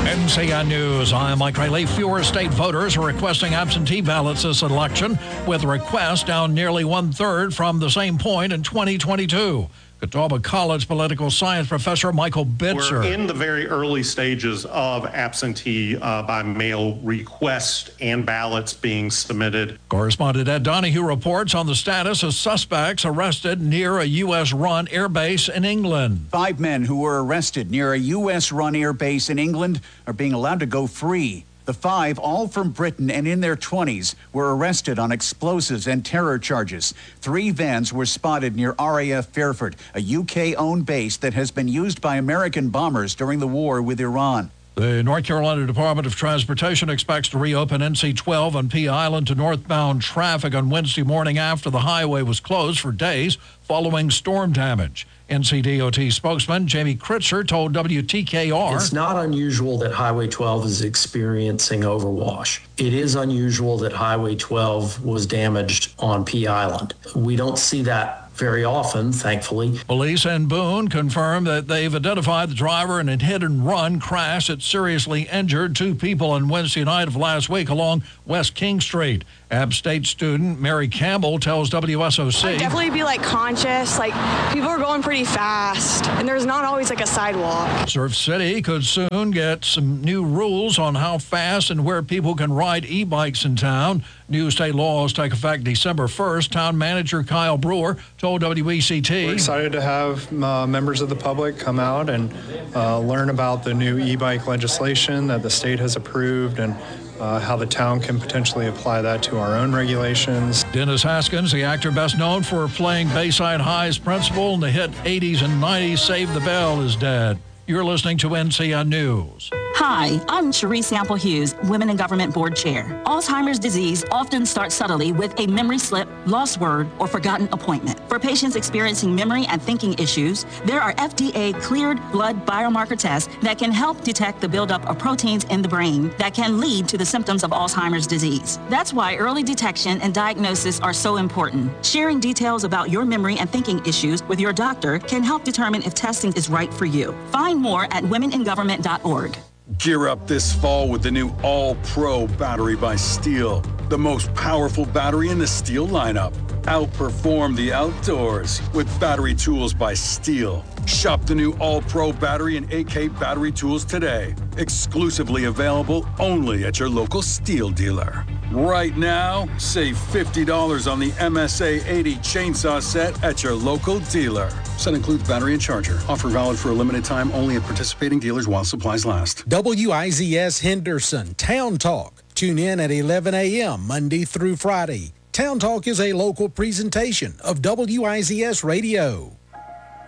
NCN News, I'm Mike Riley. Fewer state voters are requesting absentee ballots this election, with requests down nearly one-third from the same point in 2022. Catawba College political science professor Michael Bitzer. We're in the very early stages of absentee by mail requests and ballots being submitted. Correspondent Ed Donahue reports on the status of suspects arrested near a U.S.-run airbase in England. 5 men who were arrested near a U.S.-run airbase in England are being allowed to go free. The 5, all from Britain and in their 20s, were arrested on explosives and terror charges. 3 vans were spotted near RAF Fairford, a UK-owned base that has been used by American bombers during the war with Iran. The North Carolina Department of Transportation expects to reopen NC-12 on Pea Island to northbound traffic on Wednesday morning after the highway was closed for days following storm damage. NCDOT spokesman Jamie Kritzer told WTKR, "It's not unusual that Highway 12 is experiencing overwash. It is unusual that Highway 12 was damaged on Pea Island. We don't see that very often, thankfully." Police in Boone confirmed that they've identified the driver in a hit-and-run crash that seriously injured 2 people on Wednesday night of last week along West King Street. App State student Mary Campbell tells WSOC, I'd definitely be conscious. People are going pretty fast, and there's not always a sidewalk. Surf City could soon get some new rules on how fast and where people can ride e-bikes in town. New state laws take effect December 1st. Town manager Kyle Brewer told WECT, "We're excited to have members of the public come out and learn about the new e-bike legislation that the state has approved and how the town can potentially apply that to our own regulations." Dennis Haskins, the actor best known for playing Bayside High's principal in the hit 80s and 90s Save the Bell, is dead. You're listening to NCN News. Hi, I'm Cherise Sample Hughes, Women in Government Board Chair. Alzheimer's disease often starts subtly with a memory slip, lost word, or forgotten appointment. For patients experiencing memory and thinking issues, there are FDA-cleared blood biomarker tests that can help detect the buildup of proteins in the brain that can lead to the symptoms of Alzheimer's disease. That's why early detection and diagnosis are so important. Sharing details about your memory and thinking issues with your doctor can help determine if testing is right for you. Find more at womeningovernment.org. Gear up this fall with the new All-Pro battery by Steel, the most powerful battery in the Steel lineup. Outperform the outdoors with battery tools by Steel. Shop the new All-Pro battery and AK battery tools today. Exclusively available only at your local Steel dealer. Right now, save $50 on the MSA 80 chainsaw set at your local dealer. Set includes battery and charger. Offer valid for a limited time only at participating dealers while supplies last. WIZS Henderson Town Talk. Tune in at 11 a.m. Monday through Friday. Town Talk is a local presentation of WIZS Radio.